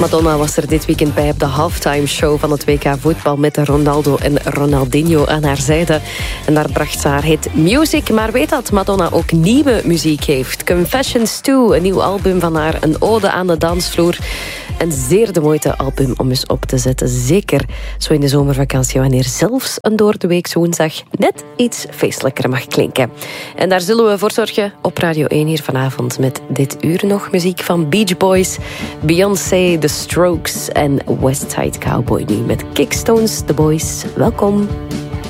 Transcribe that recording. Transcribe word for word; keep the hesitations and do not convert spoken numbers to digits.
Madonna was er dit weekend bij op de halftime show van het W K voetbal met Ronaldo en Ronaldinho aan haar zijde. En daar bracht ze haar hit Music. Maar weet dat Madonna ook nieuwe muziek heeft. Confessions twee, een nieuw album van haar, een ode aan de dansvloer. Een zeer de moeite album om eens op te zetten. Zeker zo in de zomervakantie, wanneer zelfs een door de weekse woensdag net iets feestelijker mag klinken. En daar zullen we voor zorgen op Radio één hier vanavond met dit uur nog muziek van Beach Boys, Beyoncé, The Strokes en West Side Cowboy. Nu met Kickstones, The Boys. Welkom.